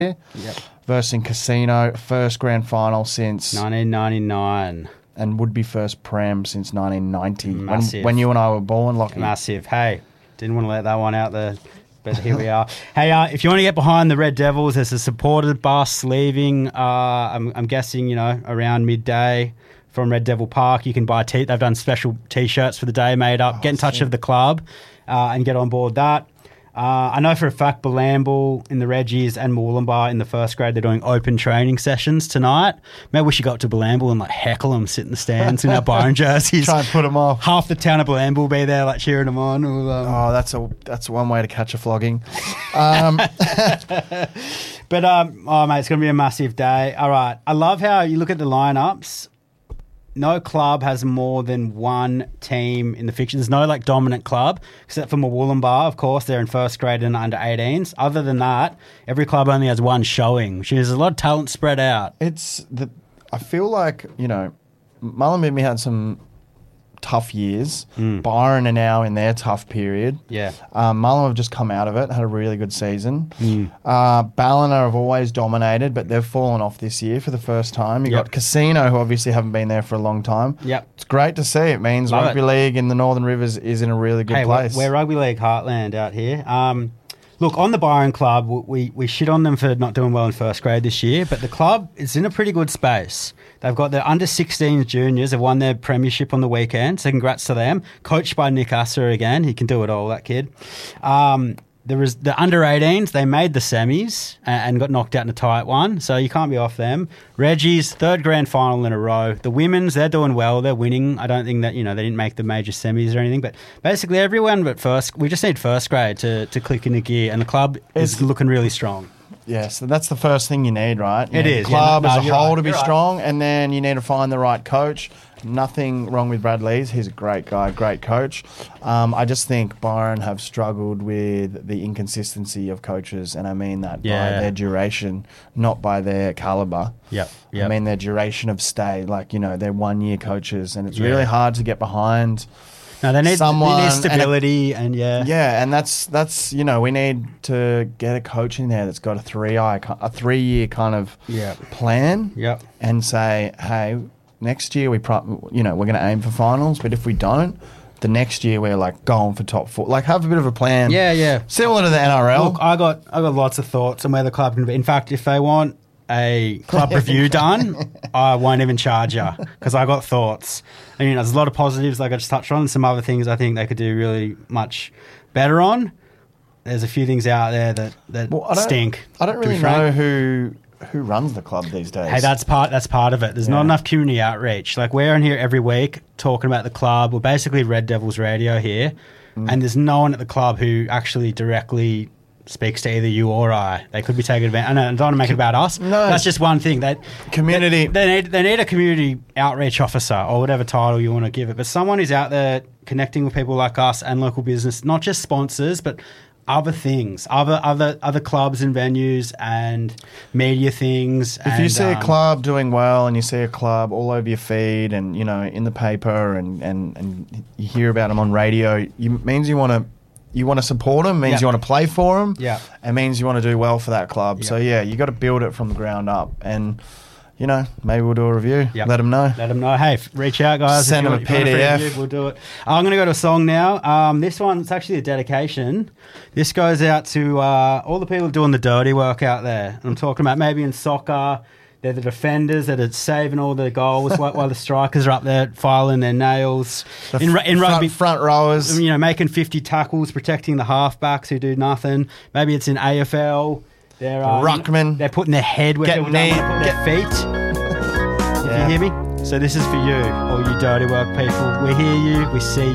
Yep. Versus Casino, first grand final since 1999. and would be first Prem since 1990. Massive. When you and I were born, Lockie. Massive. Hey, didn't want to let that one out there, but here we are. Hey, if you want to get behind the Red Devils, there's a supported bus leaving, I'm guessing, around midday from Red Devil Park. You can buy they've done special T-shirts for the day made up. Get in touch with the club and get on board that. I know for a fact Bilambil in the Reggies and Moolumbar in the first grade, they're doing open training sessions tonight. Maybe we should go up to Bilambil and heckle them, sit in the stands in our Byron jerseys. Try and put them off. Half the town of Bilambil will be there cheering them on. That's one way to catch a flogging. But, mate, it's going to be a massive day. All right. I love how you look at the lineups. No club has more than one team in the fixture. There's no dominant club, except for Moolumbar, of course. They're in first grade and under 18s. Other than that, every club only has one showing, which is a lot of talent spread out. I feel like, Mullumbimby had some tough years. Byron are now in their tough period. Yeah. Mullum have just come out of it, had a really good season. Ballina have always dominated, but they've fallen off this year for the first time. You got Casino, who obviously haven't been there for a long time. Yep. It's great to see. It means Love rugby league in the Northern Rivers is in a really good place. We're rugby league heartland out here. Look, on the Byron Club, we shit on them for not doing well in first grade this year, but the club is in a pretty good space. They've got their under-16 juniors. They've won their premiership on the weekend, so congrats to them. Coached by Nick Asser again. He can do it all, that kid. There was the under-18s. They made the semis and got knocked out in a tight one, so you can't be off them. Reggie's third grand final in a row. The women's, they're doing well. They're winning. I don't think that, they didn't make the major semis or anything, but basically everyone but we just need first grade to click in a gear, and the club is looking really strong. Yeah, so that's the first thing you need, right? It is. The club as a whole right, to be strong, and then you need to find the right coach. Nothing wrong with Brad Lees. He's a great guy, great coach. I just think Byron have struggled with the inconsistency of coaches, and I mean that by their duration, not by their calibre. Yep. I mean their duration of stay. They're one-year coaches, and it's really hard to get behind. No, they need stability and Yeah, and that's we need to get a coach in there that's got a 3-year kind of plan. Yep. And say, hey, next year we're going to aim for finals, but if we don't, the next year we're going for top 4. Have a bit of a plan. Yeah. Similar to the NRL. Look, I got lots of thoughts on where the club can be. In fact, if they want a club review done, I won't even charge you because I got thoughts. And there's a lot of positives like I just touched on, and some other things I think they could do really much better on. There's a few things out there that stink. I don't really know who runs the club these days. Hey, that's part of it. There's not enough community outreach. We're on here every week talking about the club. We're basically Red Devils radio here, and there's no one at the club who actually directly speaks to either you or I. They could be taking advantage. I don't want to make it about us. No, that's just one thing. Community. They need a community outreach officer or whatever title you want to give it, but someone who's out there connecting with people like us and local business, not just sponsors, but other things, other clubs and venues and media things. If you see a club doing well and you see a club all over your feed and in the paper and you hear about them on radio, it means you want to support them, means you want to play for them. Yeah. It means you want to do well for that club. Yep. So, you got to build it from the ground up. And, maybe we'll do a review. Yep. Let them know. Hey, reach out, guys. Send them a PDF. We'll do it. I'm going to go to a song now. This one, it's actually a dedication. This goes out to all the people doing the dirty work out there. And I'm talking about maybe in soccer. They're the defenders that are saving all the goals while the strikers are up there filing their nails. In rugby, front rowers. Making 50 tackles, protecting the halfbacks who do nothing. Maybe it's in AFL. They're ruckman. They're putting their head where they put their feet. If you hear me? So this is for you, all you dirty work people. We hear you. We see